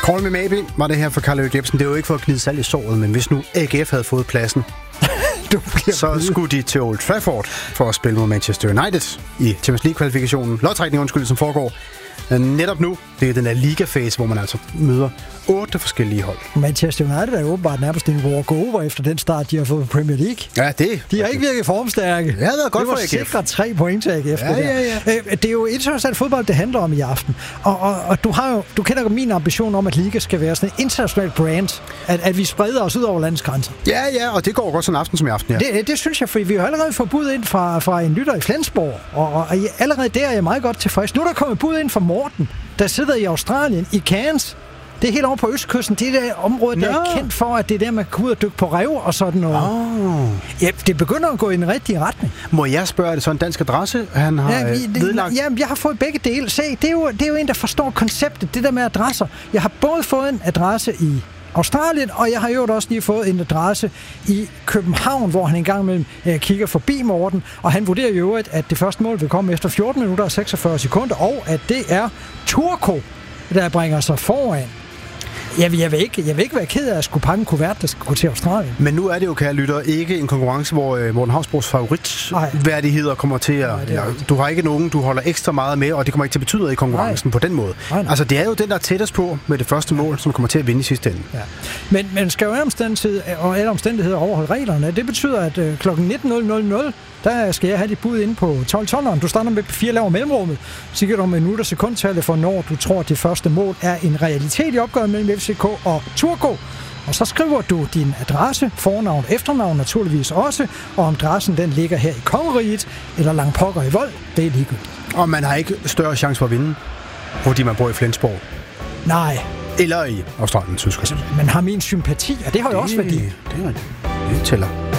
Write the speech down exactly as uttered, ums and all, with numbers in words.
Call me maybe var det her for Carl Erik Jebsen. Det er jo ikke for at gnide salt i såret, men hvis nu A G F havde fået pladsen, så skulle de til Old Trafford for at spille mod Manchester United i Champions League-kvalifikationen. Lodtrækning, undskyld, som foregår netop nu. Det er den der liga-fase, hvor man altså møder otte forskellige hold. Manchester United er åbenbart nærmest en walk-over efter den start, de har fået på Premier League. Ja, det. De har ikke virket formstærke. Ja, det er godt for A G F. Det var sikret tre point til A G F. Ja, ja, ja. Det er jo international fodbold, det handler om i aften. Og, og, og du, har jo, du kender jo min ambition om, at liga skal være sådan en international brand. At, at vi spreder os ud over landets grænser. Ja, ja, og det går godt sådan en aften som i aften, ja. Det, det synes jeg, fordi vi har allerede fået bud ind fra, fra en lytter i Flensborg. Og, og, og allerede der er jeg meget godt tilfreds. Nu er der kommet bud ind fra Morten, der sidder i Australien, i Cairns. Det er helt over på østkysten. Det er det område, der no. er kendt for, at det er der, man kan ud og dykke på rev og sådan noget. Oh. Ja, det begynder at gå i den rigtige retning. Må jeg spørge, er det så en dansk adresse, han har ja, vedlagt? Ja, jeg har fået begge dele. Se, det er, jo, det er jo en, der forstår konceptet, det der med adresser. Jeg har både fået en adresse i Australien, og jeg har jo også lige fået en adresse i København, hvor han engang imellem øh, kigger forbi Morten, og han vurderer jo, at det første mål vil komme efter fjorten minutter og seksogfyrre sekunder, og at det er Turco, der bringer sig foran. Jeg vil, jeg, vil ikke, jeg vil ikke være ked af at skulle pakke en kuvert, der skal gå til Australien. Men nu er det jo, kære lytter, ikke en konkurrence, hvor uh, Morten Hausbros favoritværdigheder kommer til at... Nej, ja, du har ikke nogen, du holder ekstra meget med, og det kommer ikke til at betyde i konkurrencen nej. På den måde. Nej, nej. Altså, det er jo den, der er tættest på med det første mål, som kommer til at vinde i sidste ende. Ja. Men man skal jo omstændighed, og alle omstændigheder overholde reglerne. Det betyder, at uh, klokken nitten der skal jeg have dit bud inde på tolv tolveren. Du starter med fire laver mellemrummet. Sikkert om minutter sekundtallet for, når du tror, at det første mål er en realitet i opgøret mellem F C K og Turco. Og så skriver du din adresse, fornavn, efternavn naturligvis også, og om adressen den ligger her i Kongeriget, eller langt pokker i Vold, det er ligegyldigt. Og man har ikke større chance for at vinde, fordi man bor i Flensborg. Nej. Eller i Australien, synes jeg. Man har min sympati, og det har jo også værdi. Det er rigtigt. Det tæller.